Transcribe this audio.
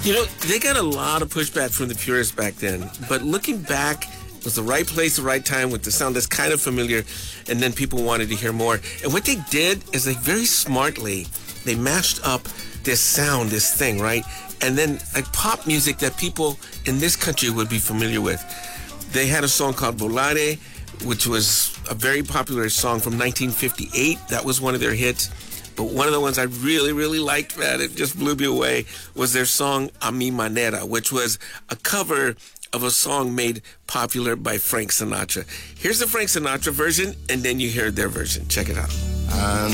You know, they got a lot of pushback from the purists back then, but looking back, it was the right place, the right time with the sound that's kind of familiar, and then people wanted to hear more. And what they did is they very smartly, they mashed up this sound, this thing, right? And then like pop music that people in this country would be familiar with. They had a song called Volare, which was a very popular song from 1958. That was one of their hits. But one of the ones I really, really liked, man, it just blew me away, was their song A Mi Manera, which was a cover of a song made popular by Frank Sinatra. Here's the Frank Sinatra version, and then you hear their version. Check it out. And